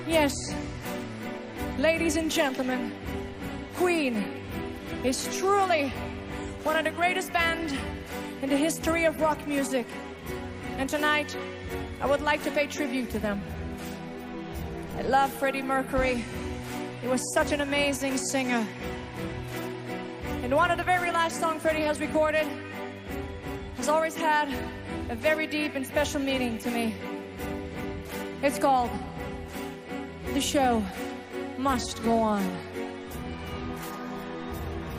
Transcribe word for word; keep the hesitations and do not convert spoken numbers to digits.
Yes, ladies and gentlemen, Queen is truly one of the greatest bands in the history of rock music. And tonight, I would like to pay tribute to them. I love Freddie Mercury. He was such an amazing singer. And one of the very last songs Freddie has recorded has always had a very deep and special meaning to me. It's called The Show Must Go On.